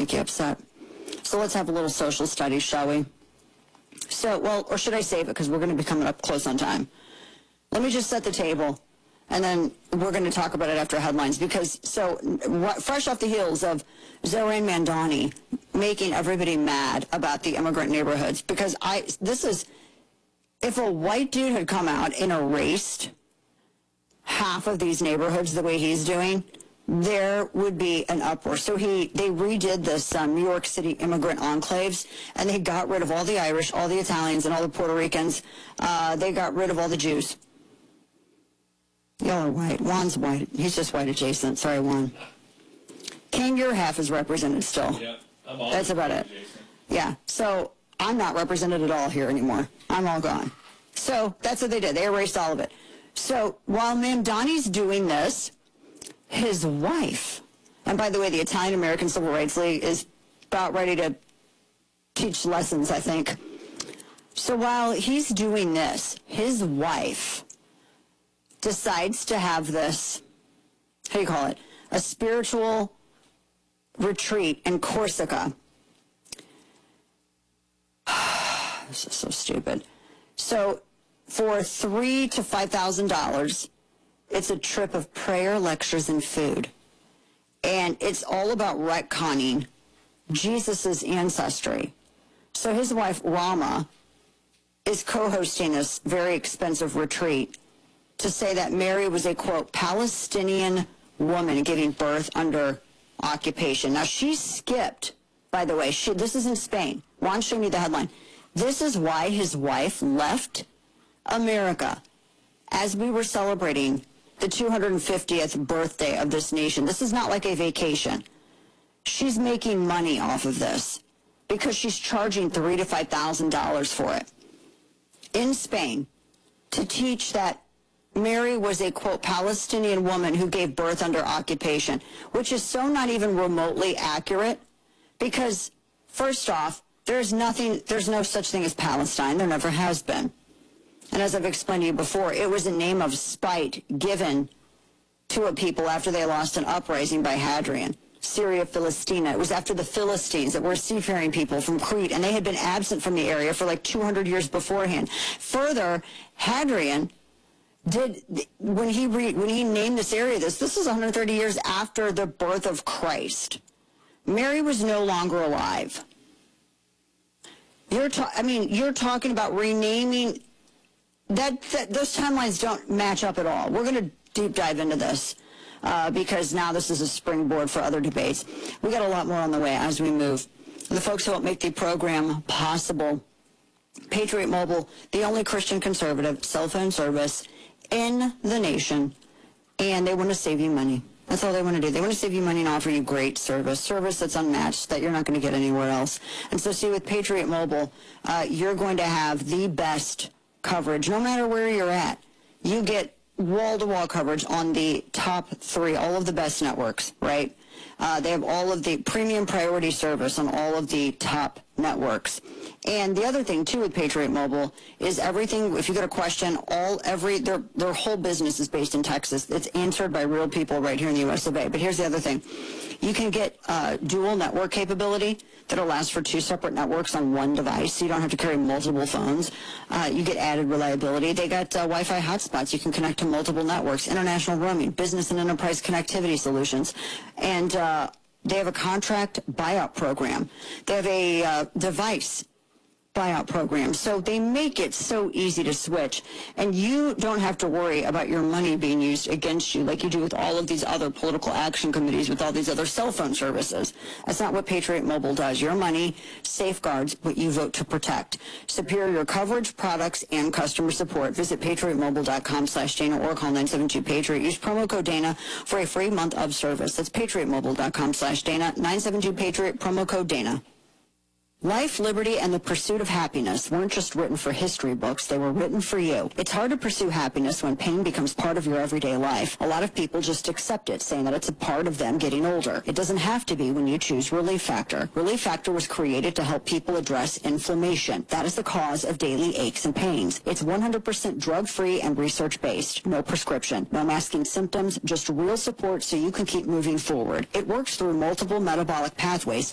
make you upset. So let's have a little social study, shall we? So, well, or should I save it because we're going to be coming up close on time? Let me just set the table, and then we're going to talk about it after headlines. Because, fresh off the heels of Zoran Mandani making everybody mad about the immigrant neighborhoods, because if a white dude had come out and erased half of these neighborhoods the way he's doing, there would be an uproar. So they redid this New York City immigrant enclaves, and they got rid of all the Irish, all the Italians, and all the Puerto Ricans. They got rid of all the Jews. Y'all are white. Juan's white. He's just white adjacent. Sorry, Juan. King, your half is represented still. Yeah, I'm all That's about it. adjacent. Yeah, so I'm not represented at all here anymore. I'm all gone. So that's what they did. They erased all of it. So while Mamdani's doing this, his wife, and by the way, the Italian American Civil Rights League is about ready to teach lessons, I think. So while he's doing this, his wife decides to have this, how do you call it, a spiritual retreat in Corsica. This is so stupid. So for $3,000 to $5,000, it's a trip of prayer, lectures, and food. And it's all about retconning Jesus' ancestry. So his wife, Rama, is co-hosting this very expensive retreat to say that Mary was a, quote, Palestinian woman giving birth under occupation. Now, she skipped, by the way, this is in Spain. Ron showed me the headline. This is why his wife left America as we were celebrating the 250th birthday of this nation. This is not like a vacation. She's making money off of this because she's charging $3,000 to $5,000 for it in Spain to teach that Mary was a, quote, Palestinian woman who gave birth under occupation, which is so not even remotely accurate because, first off, there's no such thing as Palestine. There never has been. And as I've explained to you before, it was a name of spite given to a people after they lost an uprising by Hadrian. Syria Philistina. It was after the Philistines that were seafaring people from Crete, and they had been absent from the area for like 200 years beforehand. Further, Hadrian when he named this area this is 130 years after the birth of Christ. Mary was no longer alive. You're talking about renaming. Those timelines don't match up at all. We're going to deep dive into this because now this is a springboard for other debates. We got a lot more on the way as we move. The folks who help make the program possible, Patriot Mobile, the only Christian conservative cell phone service in the nation, and they want to save you money. That's all they want to do. They want to save you money and offer you great service that's unmatched, that you're not going to get anywhere else. And so, see, with Patriot Mobile, you're going to have the best coverage, no matter where you're at. You get wall-to-wall coverage on the top 3, all of the best networks, right? They have all of the premium priority service on all of the top networks. And the other thing, too, with Patriot Mobile is everything, if you get a question, their whole business is based in Texas. It's answered by real people right here in the U.S. of A. But here's the other thing. You can get dual network capability that'll last for 2 separate networks on one device, so you don't have to carry multiple phones. You get added reliability. They got Wi-Fi hotspots. You can connect to multiple networks, international roaming, business and enterprise connectivity solutions. And they have a contract buyout program. They have a device buyout program. So they make it so easy to switch. And you don't have to worry about your money being used against you like you do with all of these other political action committees, with all these other cell phone services. That's not what Patriot Mobile does. Your money safeguards what you vote to protect. Superior coverage, products, and customer support. Visit patriotmobile.com/Dana or call 972-PATRIOT. Use promo code Dana for a free month of service. That's patriotmobile.com/Dana, 972-PATRIOT, promo code Dana. Life, liberty, and the pursuit of happiness weren't just written for history books, they were written for you. It's hard to pursue happiness when pain becomes part of your everyday life. A lot of people just accept it, saying that it's a part of them getting older. It doesn't have to be when you choose Relief Factor. Relief Factor was created to help people address inflammation. That is the cause of daily aches and pains. It's 100% drug-free and research-based. No prescription, no masking symptoms, just real support so you can keep moving forward. It works through multiple metabolic pathways